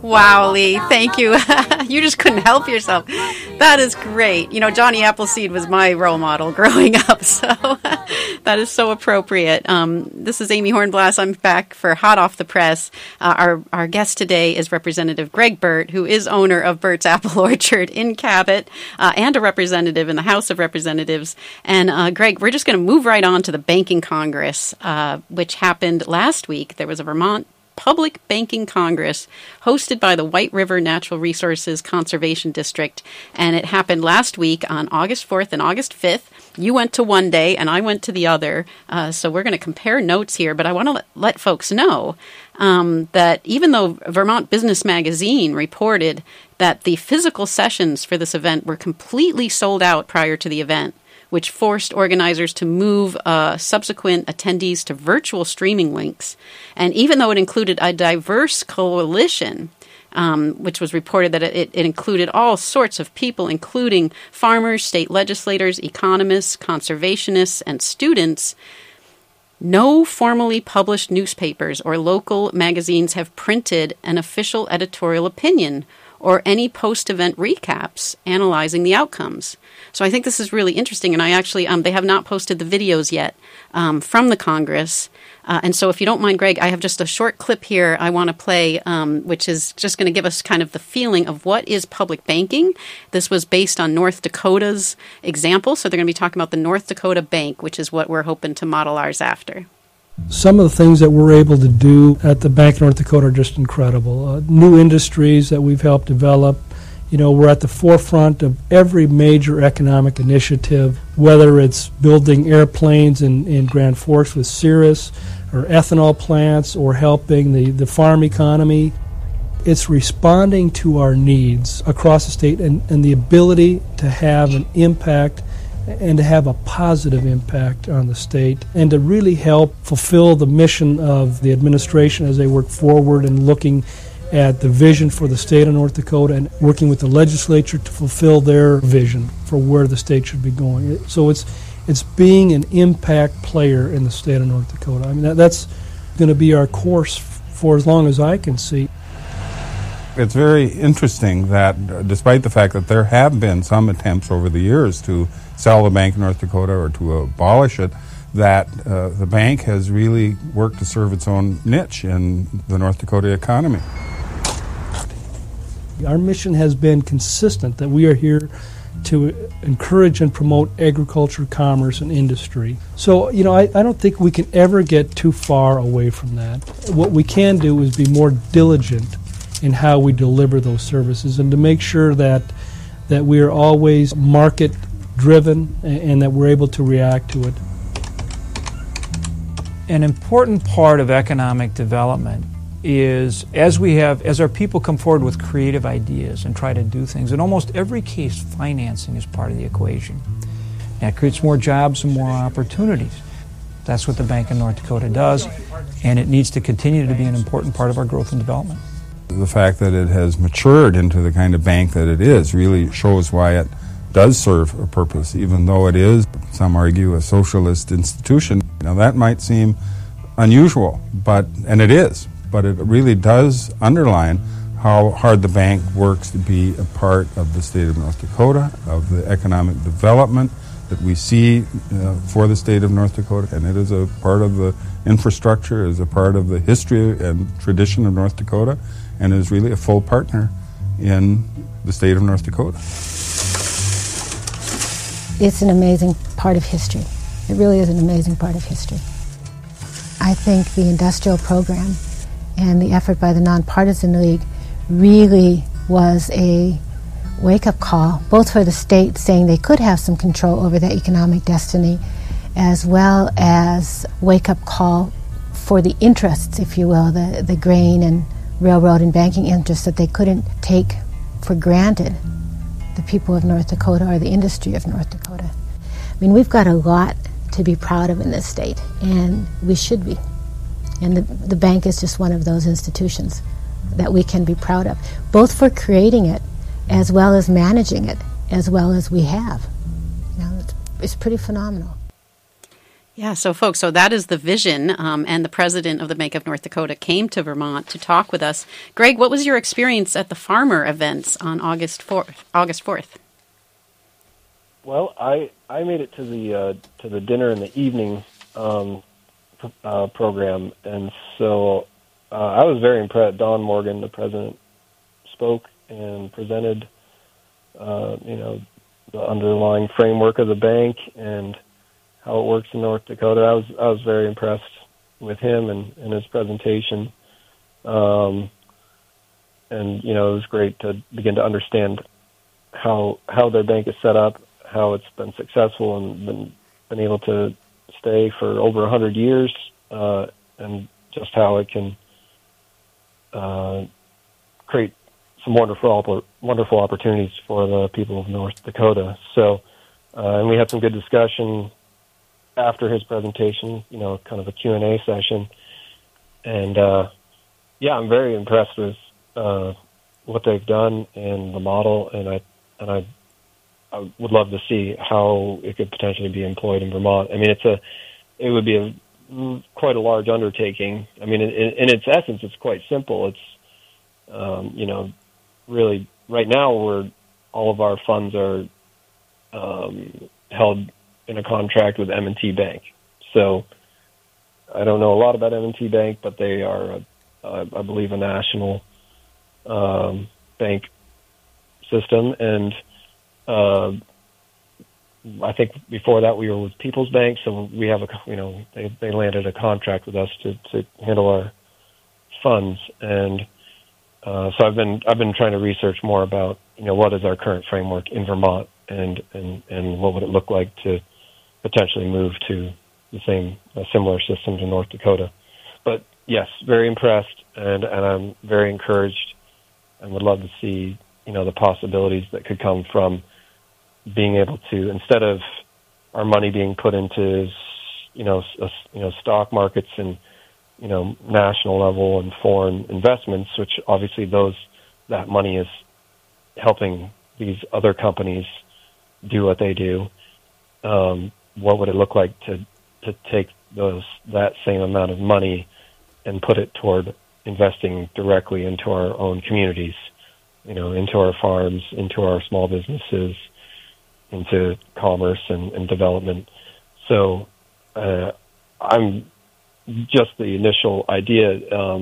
Wow, Lee, thank you. You just couldn't help yourself. That is great. You know, Johnny Appleseed was my role model growing up, so that is so appropriate. This is Amy Hornblass. I'm back for Hot Off the Press. Our guest today is Representative Greg Burt, who is owner of Burt's Apple Orchard in Cabot and a representative in the House of Representatives. And Greg, we're just going to move right on to the Banking Congress, which happened last week. There was a Vermont Public Banking Congress hosted by the White River Natural Resources Conservation District, and it happened last week on August 4th and August 5th. You went to one day and I went to the other, so we're going to compare notes here, but I want to let folks know that even though Vermont Business Magazine reported that the physical sessions for this event were completely sold out prior to the event, which forced organizers to move subsequent attendees to virtual streaming links. And even though it included a diverse coalition, which was reported that it included all sorts of people, including farmers, state legislators, economists, conservationists, and students, no formally published newspapers or local magazines have printed an official editorial opinion or any post-event recaps analyzing the outcomes. So I think this is really interesting, and I actually, they have not posted the videos yet from the Congress. And so if you don't mind, Greg, I have just a short clip here I want to play, which is just going to give us kind of the feeling of what is public banking. This was based on North Dakota's example, so they're going to be talking about the North Dakota Bank, which is what we're hoping to model ours after. Some of the things that we're able to do at the Bank of North Dakota are just incredible. New industries that we've helped develop. You know, we're at the forefront of every major economic initiative, whether it's building airplanes in Grand Forks with Cirrus, or ethanol plants, or helping the farm economy. It's responding to our needs across the state and the ability to have an impact and to have a positive impact on the state and to really help fulfill the mission of the administration as they work forward and looking at the vision for the state of North Dakota and working with the legislature to fulfill their vision for where the state should be going. So it's being an impact player in the state of North Dakota. I mean, that's going to be our course for as long as I can see. It's very interesting that despite the fact that there have been some attempts over the years to sell the Bank of North Dakota or to abolish it, that the bank has really worked to serve its own niche in the North Dakota economy. Our mission has been consistent, that we are here to encourage and promote agriculture, commerce, and industry. So, you know, I don't think we can ever get too far away from that. What we can do is be more diligent in how we deliver those services and to make sure that we are always market-driven and that we're able to react to it. An important part of economic development is as our people come forward with creative ideas and try to do things, in almost every case, financing is part of the equation. That creates more jobs and more opportunities. That's what the Bank of North Dakota does, and it needs to continue to be an important part of our growth and development. The fact that it has matured into the kind of bank that it is really shows why it does serve a purpose, even though it is, some argue, a socialist institution. Now that might seem unusual, and it is, but it really does underline how hard the bank works to be a part of the state of North Dakota, of the economic development that we see for the state of North Dakota, and it is a part of the infrastructure, is a part of the history and tradition of North Dakota, and is really a full partner in the state of North Dakota. It's an amazing part of history. It really is an amazing part of history. I think the industrial program and the effort by the Nonpartisan League really was a wake-up call, both for the state saying they could have some control over their economic destiny, as well as wake-up call for the interests, if you will, the grain and railroad and banking interests that they couldn't take for granted, the people of North Dakota or the industry of North Dakota. I mean, we've got a lot to be proud of in this state, and we should be. And the bank is just one of those institutions that we can be proud of, both for creating it as well as managing it as well as we have. You know, it's pretty phenomenal. Yeah, so folks, so that is the vision, and the president of the Bank of North Dakota came to Vermont to talk with us. Greg, what was your experience at the farmer events on August 4th? Well, I made it to the dinner in the evening program, and so I was very impressed. Don Morgan, the president, spoke and presented, the underlying framework of the bank and how it works in North Dakota. I was very impressed with him and his presentation, and it was great to begin to understand how their bank is set up, how it's been successful and been able to stay for over 100 years, and just how it can create some wonderful opportunities for the people of North Dakota. So, and we had some good discussion after his presentation, kind of a Q&A session. And, I'm very impressed with what they've done and the model, and I would love to see how it could potentially be employed in Vermont. I mean, it would be quite a large undertaking. I mean, in its essence, it's quite simple. It's, really right now all of our funds are held in a contract with M&T Bank. So I don't know a lot about M&T Bank, but they are, I believe, a national bank system. And I think before that we were with People's Bank, so we have they landed a contract with us to handle our funds. And so I've been trying to research more about what is our current framework in Vermont and what would it look like to potentially move to a similar system to North Dakota. But yes, very impressed, and I'm very encouraged, and would love to see the possibilities that could come from being able to, instead of our money being put into stock markets and national level and foreign investments, which obviously that money is helping these other companies do what they do. What would it look like to take that same amount of money and put it toward investing directly into our own communities, into our farms, into our small businesses, into commerce and development. So I'm just the initial idea,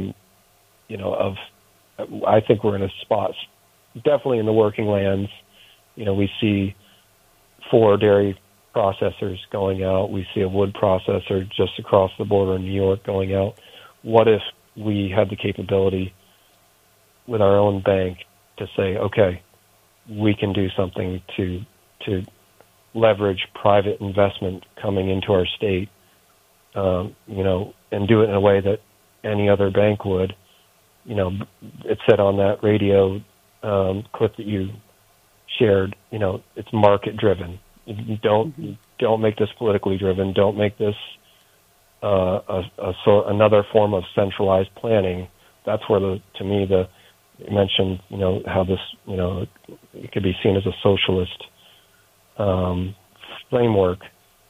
I think we're in a spot, definitely in the working lands. We see 4 dairy processors going out. We see a wood processor just across the border in New York going out. What if we had the capability with our own bank to say, okay, we can do something to leverage private investment coming into our state, and do it in a way that any other bank would. It said on that radio clip that you shared, it's market driven. Don't make this politically driven. Don't make this another form of centralized planning. That's where you mentioned, how this, it could be seen as a socialist framework.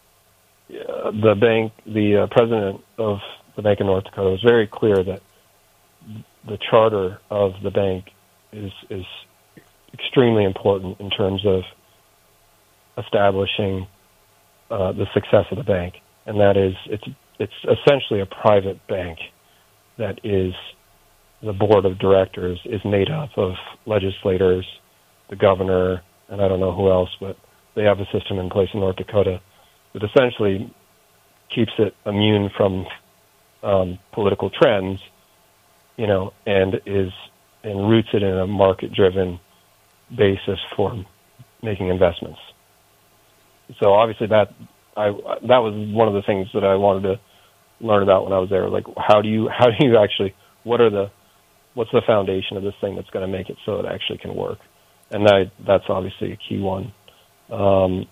The president of the Bank of North Dakota was very clear that the charter of the bank is extremely important in terms of establishing the success of the bank, and that is it's essentially a private bank that is the board of directors is made up of legislators, the governor, and I don't know who else, but they have a system in place in North Dakota that essentially keeps it immune from political trends, and roots it in a market-driven basis for making investments. So obviously that was one of the things that I wanted to learn about when I was there. Like, how do you actually, what's the foundation of this thing that's going to make it so it actually can work? And that's obviously a key one. But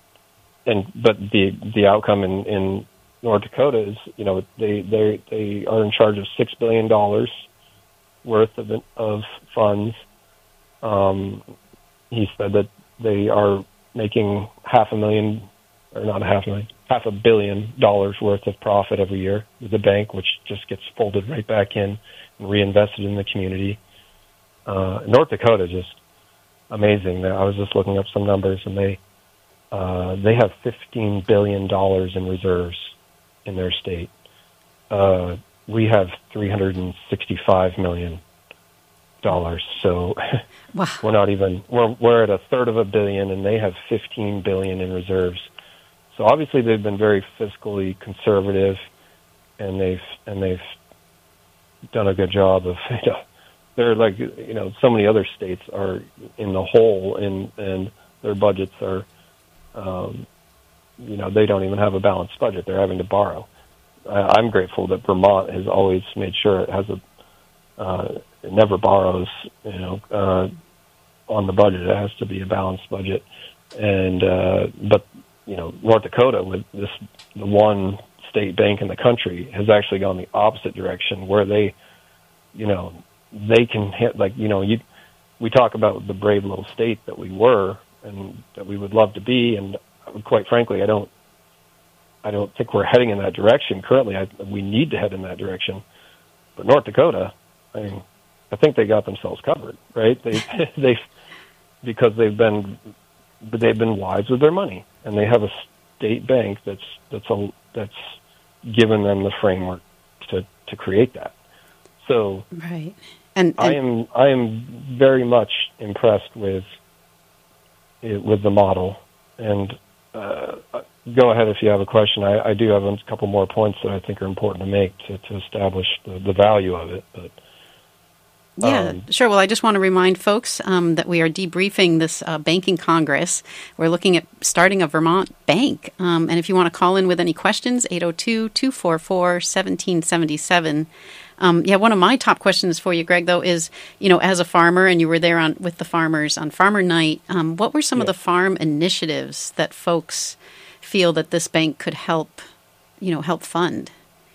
the outcome in North Dakota is, they are in charge of $6 billion worth of funds. He said that they are making $500,000, or not $500,000, $500 million worth of profit every year with the bank, which just gets folded right back in and reinvested in the community. North Dakota is just amazing. I was just looking up some numbers, and they have $15 billion in reserves in their state. We have $365 million. So wow. we're at a third of $1 billion, and they have $15 billion in reserves. So obviously they've been very fiscally conservative, and they've done a good job of, they're like, so many other states are in the hole, and their budgets are, they don't even have a balanced budget. They're having to borrow. I'm grateful that Vermont has always made sure it has it never borrows, on the budget. It has to be a balanced budget. And, but, North Dakota, with the one state bank in the country, has actually gone the opposite direction, where they can hit, we talk about the brave little state that we were and that we would love to be. And quite frankly, I don't think we're heading in that direction currently. We need to head in that direction. But North Dakota, I think they got themselves covered, right? Because they've been wise with their money, and they have a state bank that's given them the framework to create that. So, right. And I am very much impressed with the model. And go ahead if you have a question. I do have a couple more points that I think are important to make to establish the value of it. But yeah, sure. Well, I just want to remind folks that we are debriefing this banking congress. We're looking at starting a Vermont bank. And if you want to call in with any questions, 802-244-1777. One of my top questions for you, Greg, though, is, as a farmer, and you were there with the farmers on Farmer Night, what were some of the farm initiatives that folks feel that this bank could help fund?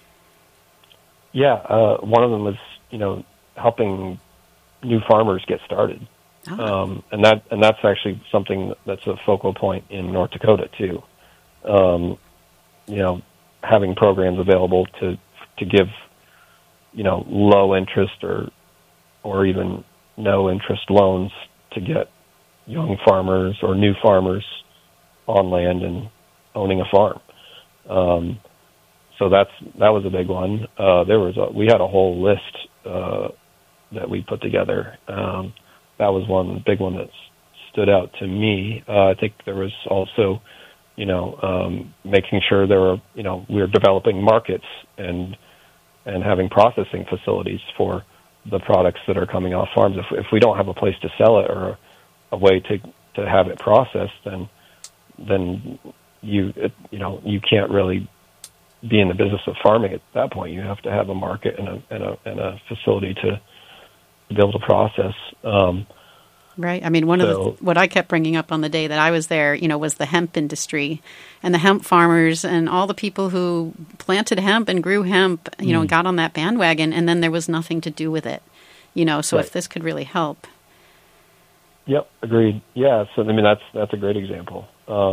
Yeah, one of them was, helping new farmers get started. And that's actually something that's a focal point in North Dakota too. Having programs available to give, low interest or even no interest loans to get young farmers or new farmers on land and owning a farm. So that was a big one. We had a whole list that we put together. That was one big one that stood out to me. I think there was also, making sure we were developing markets and having processing facilities for the products that are coming off farms. If we don't have a place to sell it or a way to have it processed, then you can't really be in the business of farming at that point. You have to have a market and a facility to be able to process. Right. I mean, what I kept bringing up on the day that I was there, was the hemp industry and the hemp farmers and all the people who planted hemp and grew hemp, and got on that bandwagon, and then there was nothing to do with it, so right. If this could really help. Yep. Agreed. Yeah. So, that's a great example.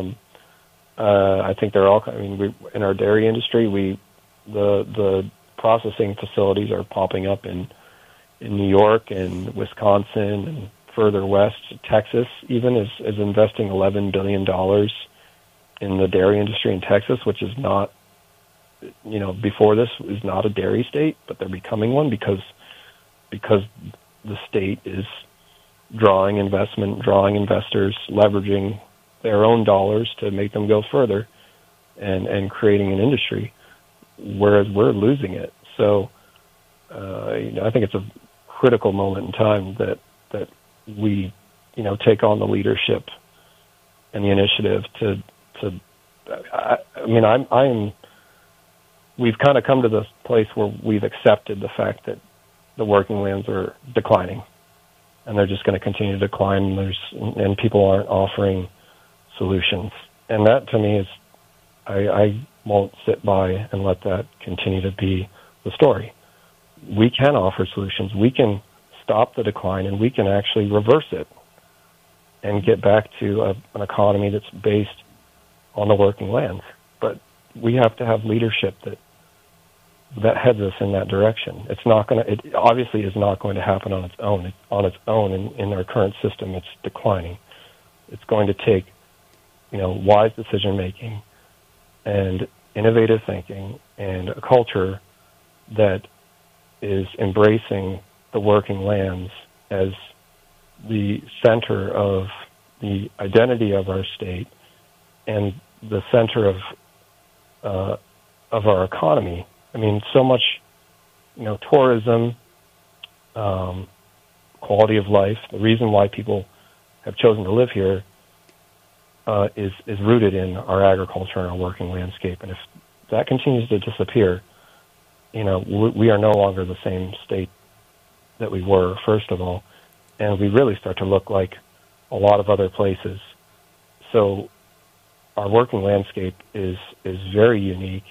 I think they're all, in our dairy industry, the processing facilities are popping up in New York and Wisconsin and further west. Texas even is investing $11 billion in the dairy industry in Texas, which is not, before this is not a dairy state, but they're becoming one because the state is drawing investment, drawing investors, leveraging their own dollars to make them go further and creating an industry, whereas we're losing it. So I think it's a critical moment in time that we take on the leadership and the initiative we've kind of come to this place where we've accepted the fact that the working lands are declining, and they're just going to continue to decline, and people aren't offering solutions. And that, to me, is I won't sit by and let that continue to be the story. We can offer solutions. We can stop the decline, and we can actually reverse it and get back to an economy that's based on the working lands. But we have to have leadership that heads us in that direction. It's not going to. It obviously is not going to happen on its own. In our current system, it's declining. It's going to take, wise decision making, and innovative thinking, and a culture that is embracing the working lands as the center of the identity of our state and the center of our economy. I mean, so much, tourism, quality of life. The reason why people have chosen to live here is rooted in our agriculture and our working landscape. And if that continues to disappear, we are no longer the same state that we were, first of all, and we really start to look like a lot of other places. So our working landscape is very unique.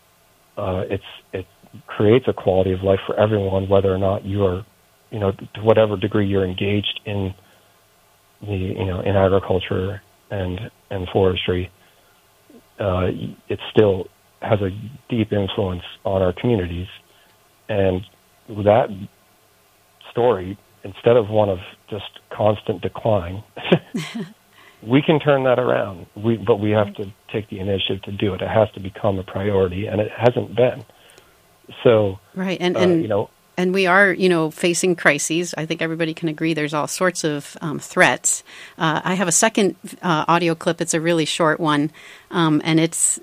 It creates a quality of life for everyone, whether or not you are, to whatever degree you're engaged in in agriculture and forestry. It still has a deep influence on our communities, and that story, instead of one of just constant decline, we can turn that around. But we have to take the initiative to do it. It has to become a priority, and it hasn't been. So, right, and we are, facing crises. I think everybody can agree there's all sorts of threats. I have a second audio clip. It's a really short one, and it's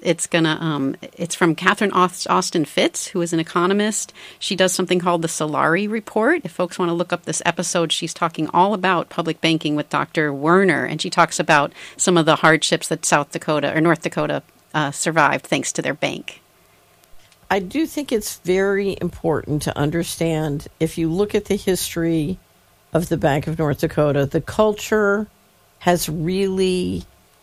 from Catherine Austin Fitts, who is an economist. She does something called the Solari Report. If folks want to look up this episode, she's talking all about public banking with Dr. Werner, and she talks about some of the hardships that North Dakota survived thanks to their bank. I do think it's very important to understand, if you look at the history of the Bank of North Dakota, the culture has really,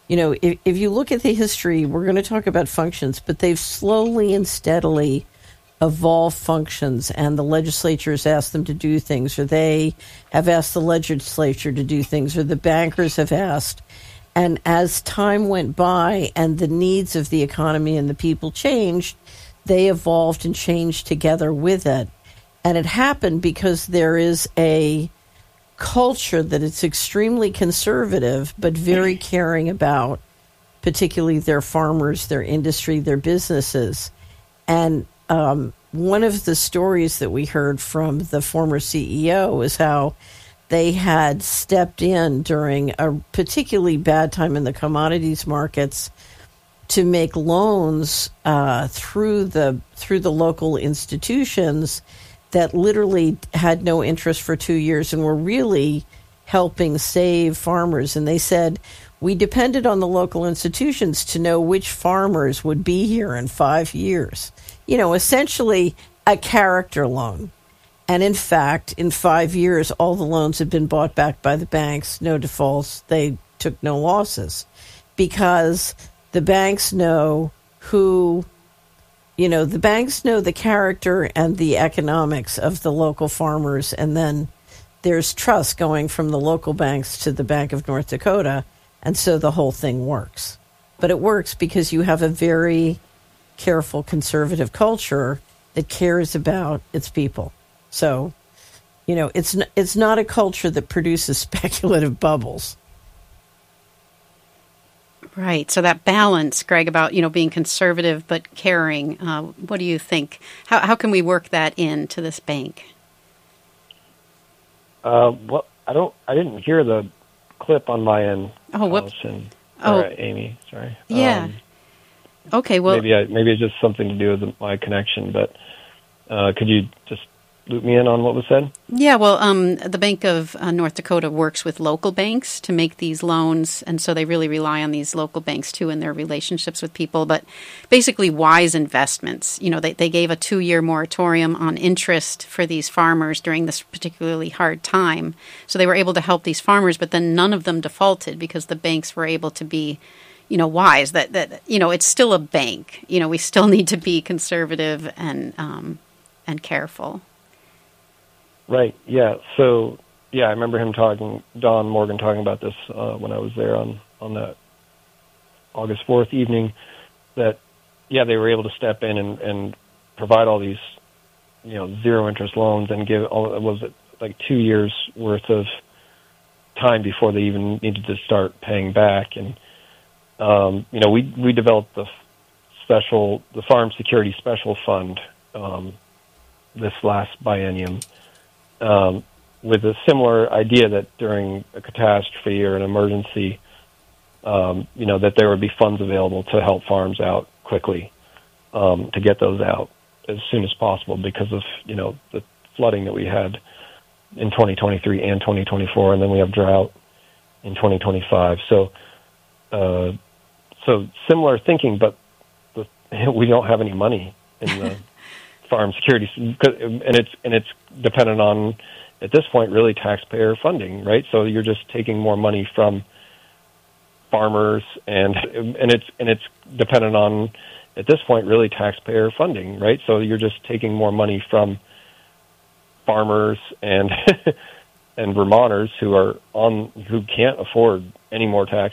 if you look at the history, we're going to talk about functions, but they've slowly and steadily evolved functions, and the legislature has asked them to do things, or they have asked the legislature to do things, or the bankers have asked. And as time went by and the needs of the economy and the people changed, they evolved and changed together with it. And it happened because there is a culture that is extremely conservative, but very caring about particularly their farmers, their industry, their businesses. And one of the stories that we heard from the former CEO was how they had stepped in during a particularly bad time in the commodities markets to make loans through the local institutions that literally had no interest for 2 years and were really helping save farmers. And they said, we depended on the local institutions to know which farmers would be here in 5 years. Essentially a character loan. And in fact, in 5 years, all the loans had been bought back by the banks, no defaults, they took no losses, because the banks know the banks know the character and the economics of the local farmers, and then there's trust going from the local banks to the Bank of North Dakota, and so the whole thing works. But it works because you have a very careful conservative culture that cares about its people. So, it's not a culture that produces speculative bubbles. Right. So that balance, Greg, about, being conservative but caring, what do you think? How can we work that into this bank? Well, I didn't hear the clip on my end. Oh, whoops. Amy, sorry. Yeah. Okay, well. Maybe it's just something to do with my connection, but could you just loop me in on what was said? Yeah, well, the Bank of North Dakota works with local banks to make these loans, and so they really rely on these local banks, too, in their relationships with people. But basically, wise investments. They gave a 2-year moratorium on interest for these farmers during this particularly hard time. So they were able to help these farmers, but then none of them defaulted because the banks were able to be wise. That it's still a bank. We still need to be conservative and careful. Right. Yeah. So, I remember Don Morgan talking about this when I was there on that August 4th evening, that they were able to step in and provide all these, zero interest loans and give was it like 2 years worth of time before they even needed to start paying back. And we developed the Farm Security Special Fund this last biennium with a similar idea that during a catastrophe or an emergency, that there would be funds available to help farms out quickly, to get those out as soon as possible because of, the flooding that we had in 2023 and 2024, and then we have drought in 2025. So similar thinking, but we don't have any money in the farm security, and it's dependent on, at this point, really taxpayer funding, right? So you're just taking more money from farmers, and it's dependent on, at this point, really taxpayer funding, right? So you're just taking more money from farmers and and Vermonters who can't afford any more tax